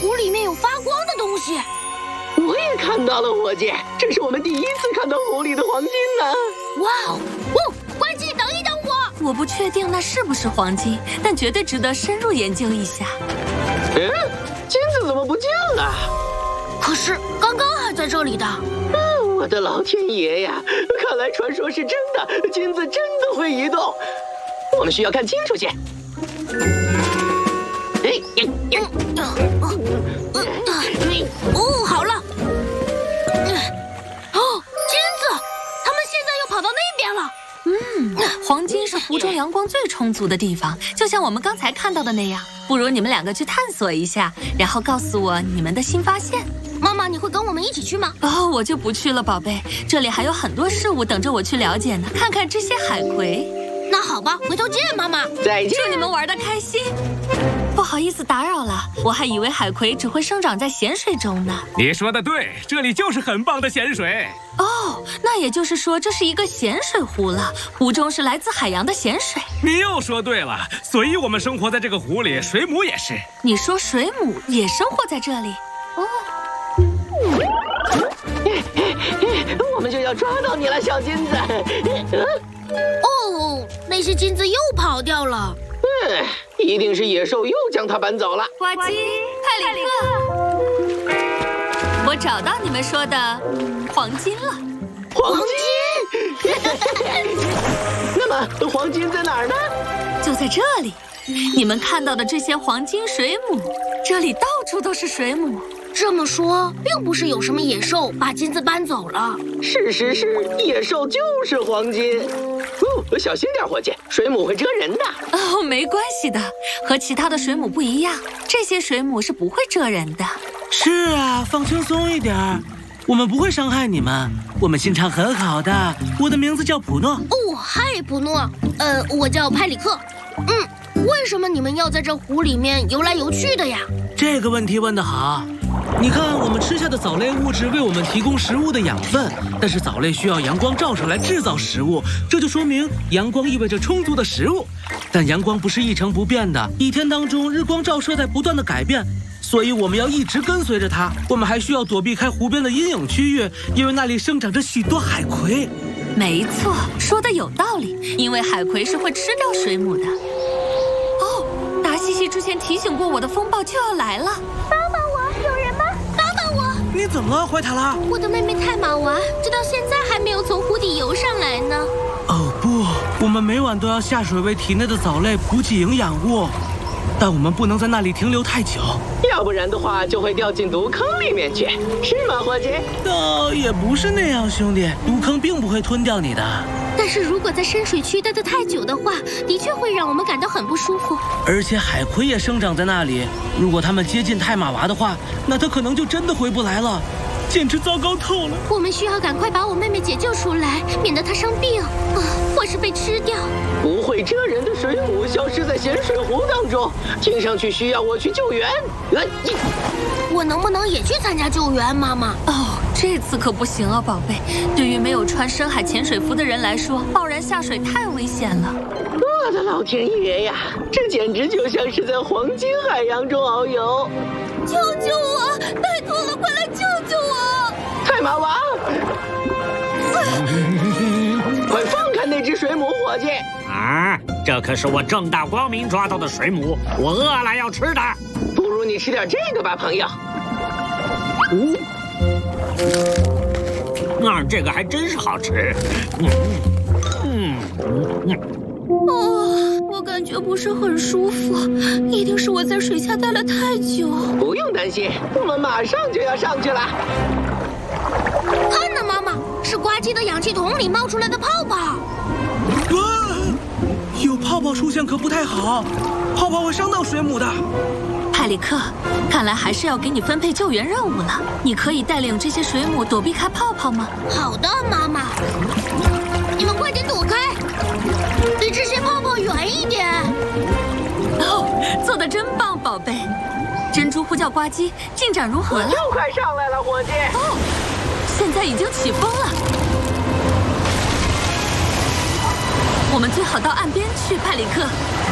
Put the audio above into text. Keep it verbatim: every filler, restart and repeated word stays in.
湖里面有发光的东西。 我也看到了，伙计，这是我们第一次看到湖里的黄金呢。 哇哦！哦，呱唧，等一等我！ 我不确定那是不是黄金，但绝对值得深入研究一下。 嗯，金子怎么不见了？ 可是刚刚还在这里的。 嗯，我的老天爷呀！看来传说是真的，金子真的会移动。我们需要看清楚些。哎呀呀！ 哦，好了。哦，金子，他们现在又跑到那边了。 嗯，黄金是湖中阳光最充足的地方，就像我们刚才看到的那样。不如你们两个去探索一下，然后告诉我你们的新发现。 妈妈，你会跟我们一起去吗？ 哦，我就不去了，宝贝。这里还有很多事物等着我去了解呢。看看这些海葵。 那好吧，回头见，妈妈。 再见。 祝你们玩得开心。不好意思打扰了，我还以为海葵只会生长在咸水中呢。 你说的对，这里就是很棒的咸水。 哦，那也就是说这是一个咸水湖了，湖中是来自海洋的咸水。 你又说对了，所以我们生活在这个湖里，水母也是。 你说水母也生活在这里？哦。 我们就要抓到你了，小金子。 哦，那些金子又跑掉了。 嗯，一定是野兽又将它搬走了。 呱唧，派里克，我找到你们说的黄金了。 黄金？那么黄金在哪儿呢？ 就在这里。你们看到的这些黄金水母，这里到处都是水母。 这么说，并不是有什么野兽把金子搬走了。 事实是，野兽就是黄金。哦，小心点，伙计，水母会蛰人的。 哦，没关系的，和其他的水母不一样，这些水母是不会蛰人的。 是啊，放轻松一点，我们不会伤害你们，我们心肠很好的。我的名字叫普诺。 哦，嗨，普诺。呃，我叫派里克。嗯，为什么你们要在这湖里面游来游去的呀？ 这个问题问得好。你看，我们吃下的藻类物质为我们提供食物的养分，但是藻类需要阳光照射来制造食物，这就说明阳光意味着充足的食物。但阳光不是一成不变的，一天当中日光照射在不断的改变，所以我们要一直跟随着它。我们还需要躲避开湖边的阴影区域，因为那里生长着许多海葵。 没错，说的有道理，因为海葵是会吃掉水母的。哦，达西西之前提醒过我的风暴就要来了。 帮帮我，有人吗？帮帮我！ 你怎么了，怀塔拉？ 我的妹妹太马娃，直到现在还没有从湖底游上来呢。 哦不，我们每晚都要下水为体内的藻类补给营养物，但我们不能在那里停留太久， 要不然的话就会掉进毒坑里面去，是吗，伙计？ 倒也不是那样，兄弟，毒坑并不会吞掉你的。 但是如果在深水区待得太久的话，的确会让我们感到很不舒服。 而且海葵也生长在那里，如果它们接近泰马娃的话，那它可能就真的回不来了，简直糟糕透了。 我们需要赶快把我妹妹解救出来，免得她生病啊，或是被吃掉。 不会蛰人的水母消失在咸水湖当中，听上去需要我去救援。呃， 我能不能也去参加救援，妈妈？ 哦，这次可不行啊，宝贝。对于没有穿深海潜水服的人来说，贸然下水太危险了。 我的老天爷呀，这简直就像是在黄金海洋中遨游！ 救救我！拜托了，快来救救我！ 泰马娃，快放开那只水母，伙计！ 啊，这可是我正大光明抓到的水母，我饿了要吃的。 不如你吃点这个吧，朋友。 嗯，那、嗯、这个还真是好吃。嗯嗯嗯。 哦，我感觉不是很舒服，一定是我在水下待了太久。 不用担心，我们马上就要上去了。 看呐，妈妈，是呱唧的氧气筒里冒出来的泡泡。 啊！有泡泡出现可不太好，泡泡会伤到水母的。 派里克，看来还是要给你分配救援任务了。你可以带领这些水母躲避开泡泡吗？ 好的，妈妈。你们快点躲开，离这些泡泡远一点。 哦，做得真棒，宝贝。珍珠呼叫呱唧，进展如何了？ 就快上来了，伙计。 哦，现在已经起风了。我们最好到岸边去，派里克。